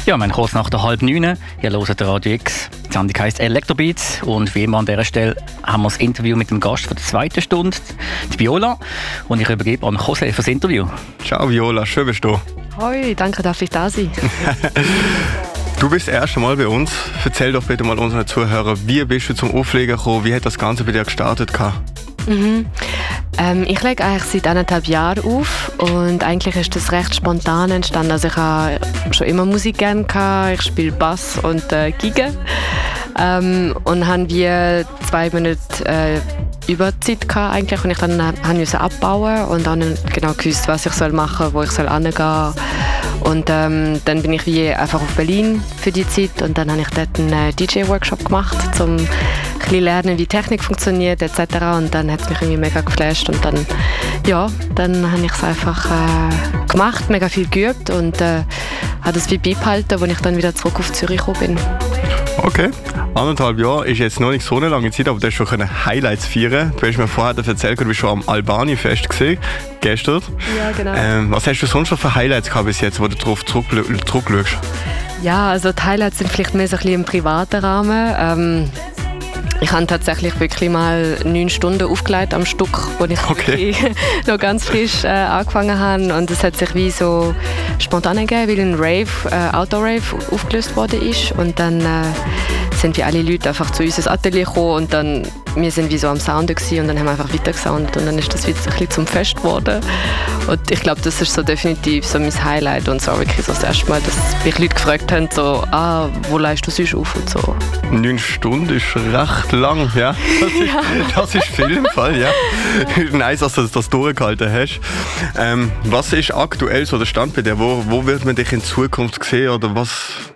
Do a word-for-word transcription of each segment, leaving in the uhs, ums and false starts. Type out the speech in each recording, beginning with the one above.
Ja, wir haben kurz nach der halb neun. Ihr hört Radio X. Die Sendung heisst Electrobeats. Und wie immer an dieser Stelle haben wir das Interview mit dem Gast von der zweiten Stunde, die Viola. Und ich übergebe an José für das Interview. Ciao Viola, schön bist du. Hoi, danke, darf ich da sein. Du bist das erste Mal bei uns. Erzähl doch bitte mal unseren Zuhörern, wie bist du zum Auflegen gekommen? Wie hat das Ganze bei dir gestartet? Mhm. Ähm, ich lege eigentlich seit anderthalb Jahren auf und eigentlich ist das recht spontan entstanden. Also ich habe schon immer Musik gerne gehabt. Ich spiele Bass und äh, Geige ähm, und haben wir zwei Monate äh, Überzeit gehabt eigentlich, und ich dann äh, musste abbauen und dann genau gewusst, was ich soll machen, wo ich soll hingehen. Und ähm, dann bin ich wie einfach auf Berlin für die Zeit und dann habe ich dort einen äh, D J-Workshop gemacht, um ein bisschen lernen, wie Technik funktioniert et cetera. Und dann hat es mich irgendwie mega geflasht und dann, ja, dann habe ich es einfach äh, gemacht, mega viel geübt und äh, habe das wie beibehalten, als ich dann wieder zurück auf Zürich gekommen bin. Okay, anderthalb Jahre ist jetzt noch nicht so eine lange Zeit, aber du hast schon Highlights feiern. Du hast mir vorher erzählt, du bist schon am Albani-Fest gesehen, gestern. Ja, genau. Ähm, was hast du sonst noch für Highlights gehabt bis jetzt, wo du darauf zurückschaust? Ja, also die Highlights sind vielleicht mehr so ein bisschen im privaten Rahmen. Ähm, Ich habe tatsächlich wirklich mal neun Stunden aufgelegt am Stück, wo ich okay. noch ganz frisch äh, angefangen habe. Und es hat sich wie so spontan ergeben, weil ein Rave, äh, Outdoor-Rave aufgelöst worden ist. Und dann äh, sind wir alle Leute einfach zu uns ins Atelier gekommen und dann wir sind wie so am Sounden gewesen, und dann haben wir einfach weiter gesoundet und dann ist das wieder ein bisschen zum Fest geworden. Und ich glaube, das ist so definitiv so mein Highlight und so wirklich so das erste Mal, dass mich Leute gefragt haben, so, ah, wo leist du sonst auf und so. Neun Stunden ist recht lang, ja. Das ist, ja. Das ist viel im Fall, ja. ja. Nice, dass du das durchgehalten hast. Ähm, was ist aktuell so der Stand bei dir? Wo, wo wird man dich in Zukunft sehen oder was?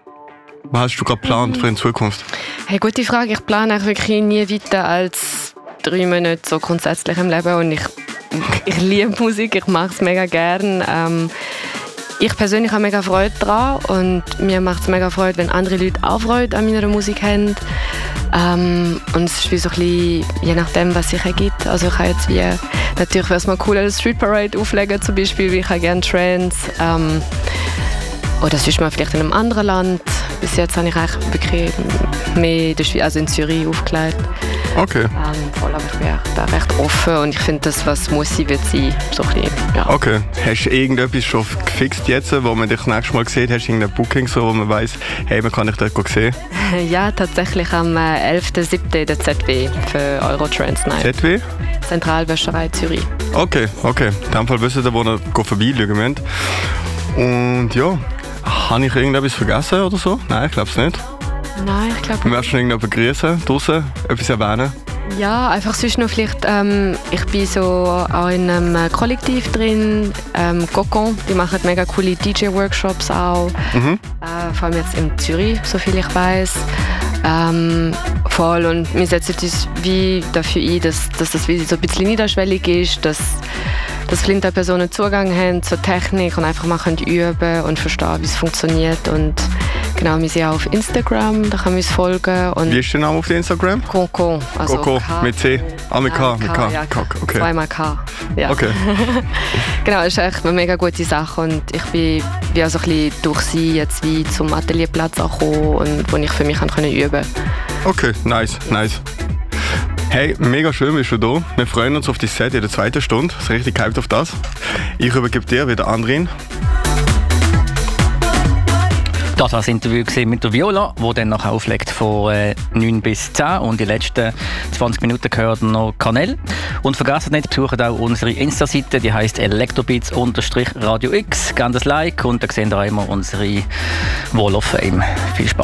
Was hast du gerade geplant für in Zukunft? Hey, gute Frage. Ich plane eigentlich wirklich nie weiter als drei Monate so grundsätzlich im Leben. Und ich, ich liebe Musik, ich mache es mega gern. Ähm, ich persönlich habe mega Freude daran und mir macht es mega Freude, wenn andere Leute auch Freude an meiner Musik haben. Ähm, und es ist wie so ein bisschen, je nachdem, was sich ergibt. Also ich habe jetzt wie, natürlich wäre es mal cool, eine Street Parade auflegen zum Beispiel, weil ich habe gerne Trance. Ähm, oder sonst mal vielleicht in einem anderen Land. Bis jetzt habe ich eigentlich wirklich mehr in, der Schweiz, also in Zürich aufgelegt. Okay. Ähm, voll, aber ich bin da recht offen und ich finde, das, was muss sein, wird sein. So ein bisschen, ja. Okay. Hast du irgendetwas schon gefixt jetzt, wo man dich das nächste Mal sieht? Hast du irgendein Booking, so, wo man weiss, hey, man kann dich dort sehen? Ja, tatsächlich am elften siebten in der Z W für Eurotrance Night. Z W? Zentralwäscherei Zürich. Okay, okay. In dem Fall wissen wir, wo ihr vorbeischauen müsst. Und ja, habe ich irgendetwas vergessen oder so? Nein, ich glaube es nicht. Nein, ich glaube nicht. Möchtest du noch irgendjemanden grüßen, draussen, etwas erwähnen? Ja, einfach sonst noch vielleicht, ähm, ich bin so auch in einem Kollektiv drin, ähm, Cocon, die machen mega coole D J-Workshops auch, mhm. äh, vor allem jetzt in Zürich, soviel ich weiß. Ähm, voll, und wir setzen uns wie dafür ein, dass, dass das wie so ein bisschen niederschwellig ist, dass dass blinde Personen Zugang haben zur Technik und einfach mal üben und verstehen, wie es funktioniert. Und genau, wir sind auch auf Instagram, da kann man uns folgen. Und wie ist der Name auf Instagram? Coco. Also Coco, K- mit C? Ah, mit K. Äh, mit K. Ja, K. Okay. Zweimal K. Ja. Okay. Genau, das ist echt eine mega gute Sache und ich bin wie auch so ein bisschen durch sie jetzt wie zum Atelierplatz auch gekommen und wo ich für mich üben konnte. Okay, nice, nice. Hey, mega schön bist du da. Wir freuen uns auf die Set in der zweiten Stunde. Ich bin richtig gehypt auf das. Ich übergebe dir wieder Andrin. Das war das Interview mit der Viola, die dann nachher auflegt von äh, neun bis zehn und die letzten zwanzig Minuten gehört noch Kanäle. Und vergesst nicht, besucht auch unsere Insta-Seite, die heisst electrobeats Radio X. Gebt ein Like und dann seht ihr auch immer unsere Wall of Fame. Viel Spaß.